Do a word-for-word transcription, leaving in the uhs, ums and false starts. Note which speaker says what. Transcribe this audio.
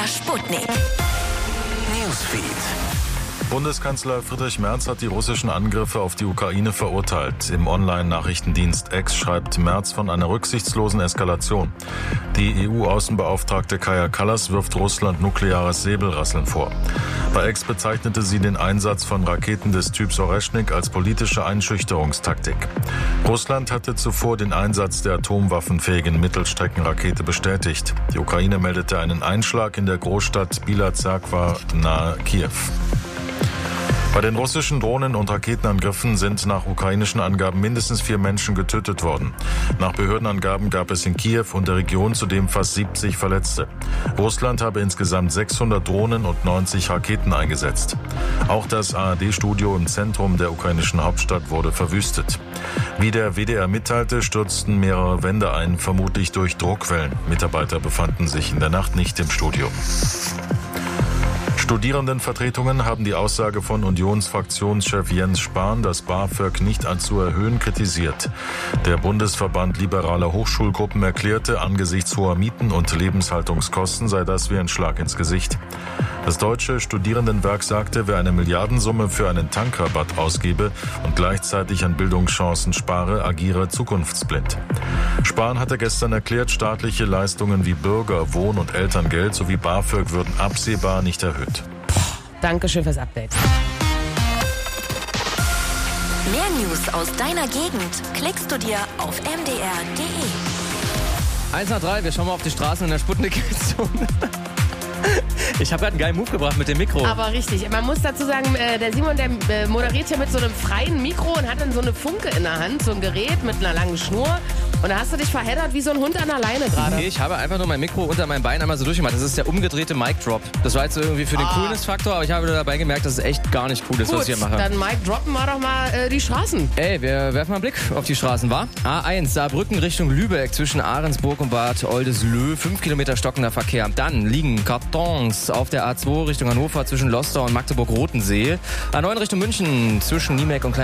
Speaker 1: Sputnik. Newsfeed.
Speaker 2: Bundeskanzler Friedrich Merz hat die russischen Angriffe auf die Ukraine verurteilt. Im Online-Nachrichtendienst X schreibt Merz von einer rücksichtslosen Eskalation. Die E U-Außenbeauftragte Kaja Kallas wirft Russland nukleares Säbelrasseln vor. Bei X bezeichnete sie den Einsatz von Raketen des Typs Oreschnik als politische Einschüchterungstaktik. Russland hatte zuvor den Einsatz der atomwaffenfähigen Mittelstreckenrakete bestätigt. Die Ukraine meldete einen Einschlag in der Großstadt Bila Zerkwa nahe Kiew. Bei den russischen Drohnen- und Raketenangriffen sind nach ukrainischen Angaben mindestens vier Menschen getötet worden. Nach Behördenangaben gab es in Kiew und der Region zudem fast siebzig Verletzte. Russland habe insgesamt sechshundert Drohnen und neunzig Raketen eingesetzt. Auch das A R D-Studio im Zentrum der ukrainischen Hauptstadt wurde verwüstet. Wie der W D R mitteilte, stürzten mehrere Wände ein, vermutlich durch Druckwellen. Mitarbeiter befanden sich in der Nacht nicht im Studio. Studierendenvertretungen haben die Aussage von Unionsfraktionschef Jens Spahn, das BAföG nicht zu erhöhen, kritisiert. Der Bundesverband liberaler Hochschulgruppen erklärte, angesichts hoher Mieten und Lebenshaltungskosten sei das wie ein Schlag ins Gesicht. Das Deutsche Studierendenwerk sagte, wer eine Milliardensumme für einen Tankrabatt ausgebe und gleichzeitig an Bildungschancen spare, agiere zukunftsblind. Spahn hatte gestern erklärt, staatliche Leistungen wie Bürger-, Wohn- und Elterngeld sowie BAföG würden absehbar nicht erhöht.
Speaker 3: Dankeschön fürs Update.
Speaker 1: Mehr News aus deiner Gegend klickst du dir auf m d r punkt d e.
Speaker 4: eins nach drei, wir schauen mal auf die Straßen in der Sputnik-Zone. Ich habe gerade einen geilen Move gebracht mit dem Mikro.
Speaker 3: Aber richtig. Man muss dazu sagen, der Simon, der moderiert ja mit so einem freien Mikro und hat dann so eine Funke in der Hand, so ein Gerät mit einer langen Schnur. Und da hast du dich verheddert wie so ein Hund an der Leine gerade.
Speaker 4: Nee, ich habe einfach nur mein Mikro unter meinem Bein einmal so durchgemacht. Das ist der umgedrehte Mic Drop. Das war jetzt irgendwie für den
Speaker 3: ah.
Speaker 4: Coolness-Faktor, aber ich habe dabei gemerkt, dass es echt gar nicht cool ist,
Speaker 3: Gut,
Speaker 4: was ich hier mache.
Speaker 3: Dann Mic droppen wir doch mal äh, die Straßen.
Speaker 4: Ey, wir werfen mal einen Blick auf die Straßen, wa? A eins, Saarbrücken Richtung Lübeck zwischen Ahrensburg und Bad Oldesloe. fünf Kilometer stockender Verkehr. Dann liegen Kartons auf der A zwei Richtung Hannover zwischen Lostor und Magdeburg-Rotensee. A neun Richtung München zwischen Niemek und Klein